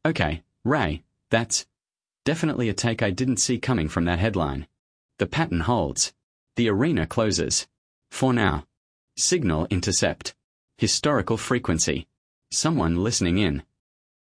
Okay, Ray, that's definitely a take I didn't see coming from that headline. The pattern holds. The arena closes. For now. Signal intercept. Historical frequency. Someone listening in.